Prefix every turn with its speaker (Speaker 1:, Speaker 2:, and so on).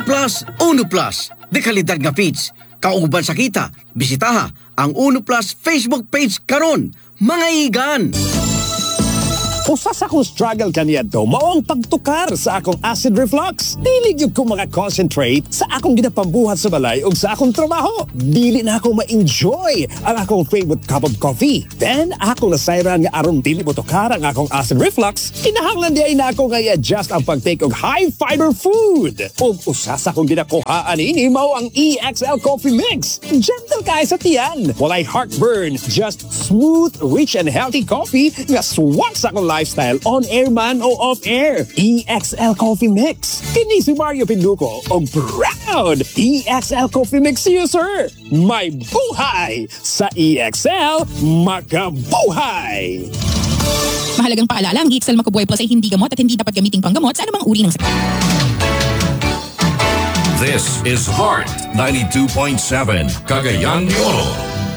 Speaker 1: Plus, Uno Plus. De kalidad nga feeds. Kauban sa kita, bisitaha ang Uno Plus Facebook page karon. Mga igan!
Speaker 2: Usa sa akong struggle kaniyadto mao ang pagtukar sa akong acid reflux. Dili gyud ko maka-concentrate sa akong ginapambuhat sa balay ug sa akong trabaho. Dili na ako ma-enjoy ang akong favorite cup of coffee. Then ako nasayran nga aron dili mo tukar ang akong acid reflux, kinahanglan di ay na ako nga i-adjust ang pagtake og high fiber food. Ug usa sa akong ginakuhaan ini mao ang EXL Coffee Mix. Gentle kay sa tiyan, walay heartburn, just smooth, rich and healthy coffee nga swak sa akong lifestyle on air man o off air. EXL Coffee Mix. Kini si Mario Pinduco o proud EXL Coffee Mix user. May buhay sa EXL, makabuhay!
Speaker 3: Mahalagang paalala, ang EXL Makabuhay Plus ay hindi gamot at hindi dapat gamiting panggamot sa anumang uri ng sakit.
Speaker 4: This is Heart 92.7, Cagayan de Oro.